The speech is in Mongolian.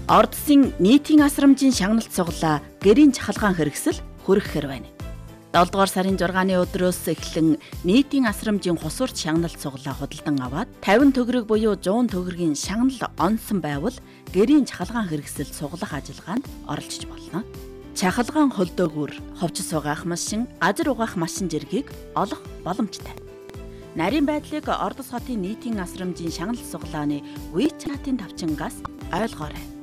Ордсын нийтийн асрамжийн шагналт сугалаа гэрийн чахалгаан хэрэгсэл хүргэхээр байна. 7 дугаар сарын 6-ны өдрөөс эхлэн нийтийн асрамжийн хусуурт шагналт сугалаа худалдан аваад 50 төгрөг буюу 100 төгрөгийн шагнал онсон байвал гэрийн чахалгаан хэрэгсэл сугалах ажиллагаанд оролцож болно. Чахалгаан холдөөгөр ховчс угаах машин, газар угаах машин зэргийг олох боломжтой. Нарийн байдлыг Ордос хотын нийтийн асрамжийн шагналт сугалааны WeChat-ийн тавчингаас ойлгоорой.